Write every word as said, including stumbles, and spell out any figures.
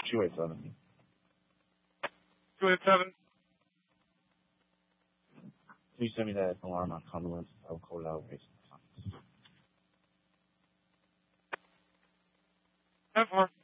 two eight seven. two eight seven. Can you send me that alarm on Cumberland? I'll call it out. ten four.